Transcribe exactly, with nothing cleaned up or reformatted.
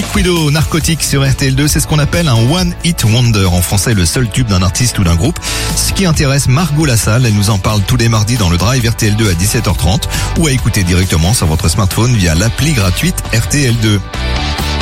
Black Widow, Narcotique sur R T L deux, c'est ce qu'on appelle un One Hit Wonder. En français, le seul tube d'un artiste ou d'un groupe. Ce qui intéresse Margot Lassalle, elle nous en parle tous les mardis dans le Drive R T L deux à dix-sept heures trente ou à écouter directement sur votre smartphone via l'appli gratuite R T L deux.